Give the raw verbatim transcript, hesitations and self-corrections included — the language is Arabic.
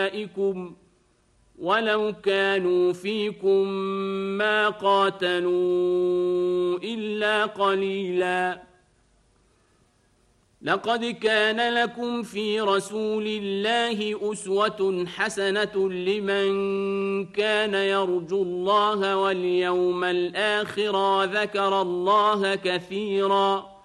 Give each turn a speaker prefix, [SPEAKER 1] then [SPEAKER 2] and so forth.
[SPEAKER 1] أولئكم ولو كانوا فيكم ما قاتلوا إلا قليلا. لقد كان لكم في رسول الله أسوة حسنة لمن كان يرجو الله واليوم الآخر وذكر الله كثيرا.